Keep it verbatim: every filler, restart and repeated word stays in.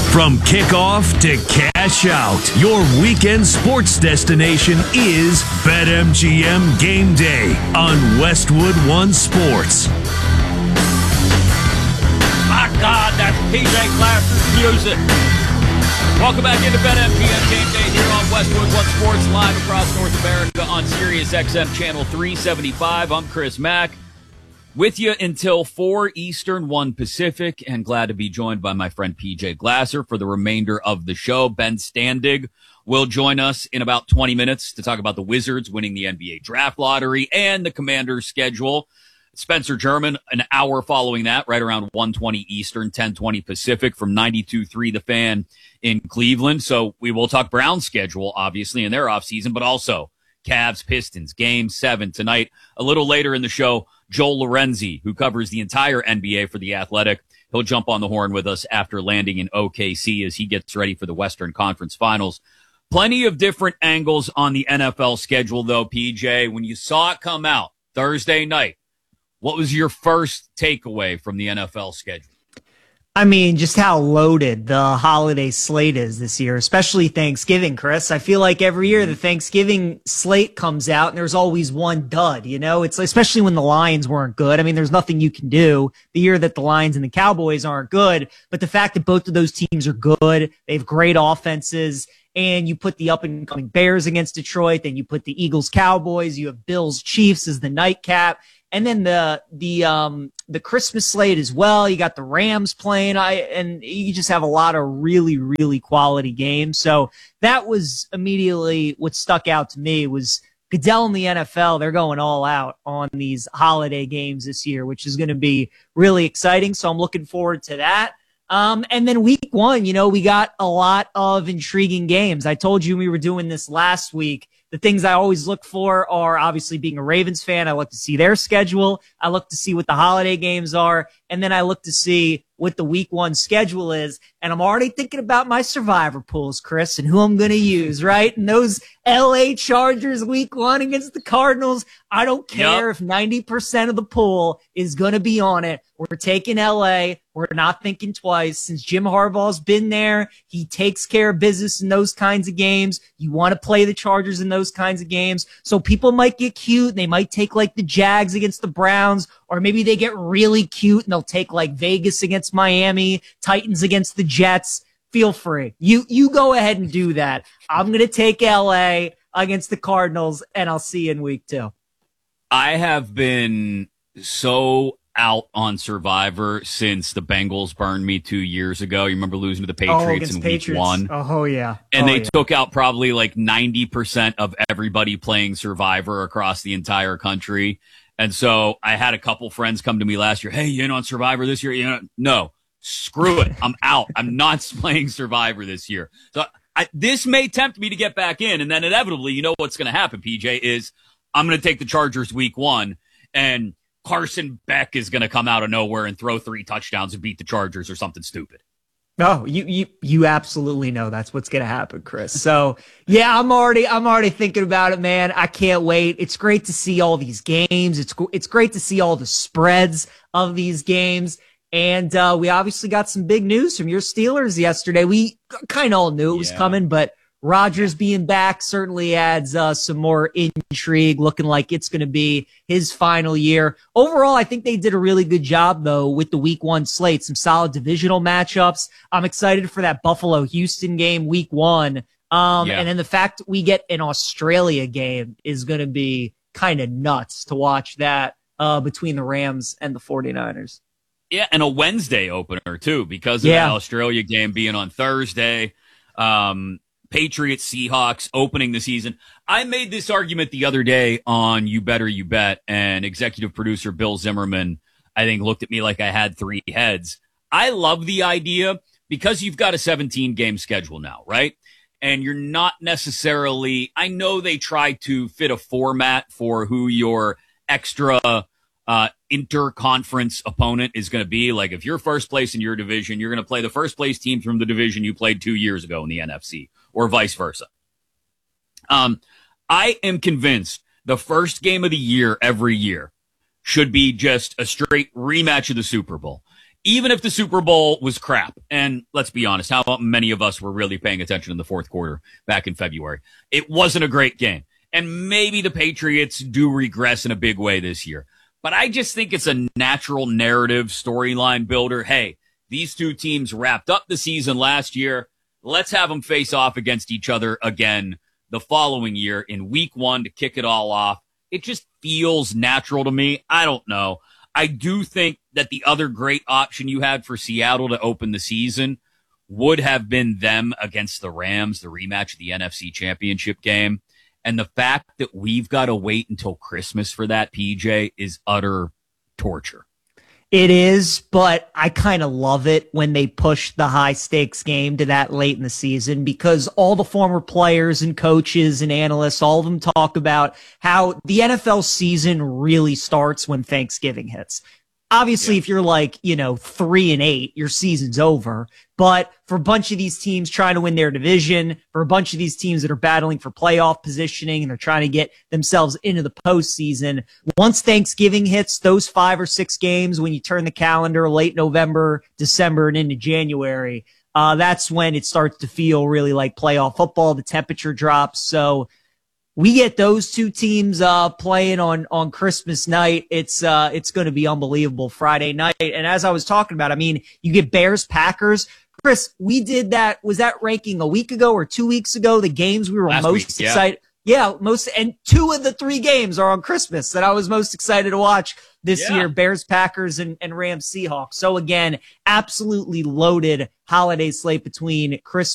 From kickoff to cash out, your weekend sports destination is BetMGM Game Day on Westwood One Sports. My God, that's P J Glasser's music. Welcome back into BetMGM Game Day here on Westwood One Sports, live across North America on Sirius X M Channel three seventy-five. I'm Chris Mack, with you until four Eastern, one Pacific, and glad to be joined by my friend P J Glasser for the remainder of the show. Ben Standig will join us in about twenty minutes to talk about the Wizards winning the N B A draft lottery and the Commanders' schedule. Spencer German, an hour following that, right around one twenty Eastern, ten twenty Pacific, from ninety-two three The Fan in Cleveland. So we will talk Browns' schedule, obviously, in their offseason, but also Cavs, Pistons, Game seven tonight. A little later in the show, Joel Lorenzi, who covers the entire N B A for The Athletic. He'll jump on the horn with us after landing in O K C as he gets ready for the Western Conference Finals. Plenty of different angles on the N F L schedule, though, P J. When you saw it come out Thursday night, what was your first takeaway from the N F L schedule? I mean, just how loaded the holiday slate is this year, especially Thanksgiving, Chris. I feel like every year the Thanksgiving slate comes out and there's always one dud, you know? It's especially when the Lions weren't good. I mean, there's nothing you can do the year that the Lions and the Cowboys aren't good, but the fact that both of those teams are good, they have great offenses, and you put the up-and-coming Bears against Detroit, then you put the Eagles, Cowboys, you have Bills, Chiefs as the nightcap. And then the, the, um, the Christmas slate as well. You got the Rams playing, I, and you just have a lot of really, really quality games. So that was immediately what stuck out to me was Goodell and the N F L. They're going all out on these holiday games this year, which is going to be really exciting. So I'm looking forward to that. Um, and then week one, you know, we got a lot of intriguing games. I told you we were doing this last week. The things I always look for are obviously being a Ravens fan. I look to see their schedule. I look to see what the holiday games are. And then I look to see what the week one schedule is. And I'm already thinking about my survivor pools, Chris, and who I'm going to use, right? And those L A Chargers week one against the Cardinals. I don't care yep. if ninety percent of the pool is going to be on it. We're taking L A. We're not thinking twice. Since Jim Harbaugh's been there, he takes care of business in those kinds of games. You want to play the Chargers in those kinds of games. So people might get cute and they might take like the Jags against the Browns, or maybe they get really cute and they'll take like Vegas against Miami, Titans against the Jets. Feel free. You, you go ahead and do that. I'm going to take L A against the Cardinals, and I'll see you in week two. I have been so out on Survivor since the Bengals burned me two years ago. You remember losing to the Patriots oh, in Patriots. week one? Oh, yeah. And oh, they yeah. took out probably like ninety percent of everybody playing Survivor across the entire country. And so I had a couple friends come to me last year. Hey, you in on Survivor this year? You know, no, screw it. I'm out. I'm not playing Survivor this year. So I, this may tempt me to get back in. And then inevitably, you know what's going to happen, P J, is I'm going to take the Chargers week one, and Carson Beck is going to come out of nowhere and throw three touchdowns and beat the Chargers or something stupid. No, you, you, you absolutely know that's what's going to happen, Chris. So yeah, I'm already, I'm already thinking about it, man. I can't wait. It's great to see all these games. It's, it's great to see all the spreads of these games. And, uh, we obviously got some big news from your Steelers yesterday. We kind of all knew it was yeah. coming, but Rodgers being back certainly adds uh, some more intrigue, looking like it's going to be his final year. Overall, I think they did a really good job, though, with the week one slate. Some solid divisional matchups. I'm excited for that Buffalo-Houston game week one. Um, yeah. And then the fact we get an Australia game is going to be kind of nuts to watch that uh, between the Rams and the 49ers. Yeah, and a Wednesday opener, too, because of yeah. the Australia game being on Thursday. Um Patriots, Seahawks opening the season. I made this argument the other day on You Better You Bet, and executive producer Bill Zimmerman, I think, looked at me like I had three heads. I love the idea because you've got a seventeen game schedule now, right? And you're not necessarily, I know they try to fit a format for who your extra uh, inter-conference opponent is going to be. Like if you're first place in your division, you're going to play the first place team from the division you played two years ago in the N F C. Or vice versa. Um, I am convinced the first game of the year every year should be just a straight rematch of the Super Bowl. even if the Super Bowl was crap, and let's be honest, how many of us were really paying attention in the fourth quarter back in February? It wasn't a great game. And maybe the Patriots do regress in a big way this year. But I just think it's a natural narrative storyline builder. Hey, these two teams wrapped up the season last year. Let's have them face off against each other again the following year in week one to kick it all off. It just feels natural to me. I don't know. I do think that the other great option you had for Seattle to open the season would have been them against the Rams, the rematch of the N F C Championship game. And the fact that we've got to wait until Christmas for that, P J, is utter torture. It is, but I kind of love it when they push the high stakes game to that late in the season, because all the former players and coaches and analysts, all of them talk about how the N F L season really starts when Thanksgiving hits. Obviously, yeah. If you're like, you know, three and eight, your season's over. But for a bunch of these teams trying to win their division, for a bunch of these teams that are battling for playoff positioning and they're trying to get themselves into the postseason, once Thanksgiving hits, those five or six games, when you turn the calendar late November, December, and into January, uh, that's when it starts to feel really like playoff football. The temperature drops. So we get those two teams uh playing on on Christmas night. It's uh it's going to be unbelievable Friday night. And as I was talking about, I mean, you get Bears Packers. Chris, we did that. Was that ranking a week ago or two weeks ago? The games we were Last most week, yeah. excited. Yeah, most and two of the three games are on Christmas that I was most excited to watch this yeah. year. Bears Packers and, and Rams Seahawks. So again, absolutely loaded holiday slate between Christmas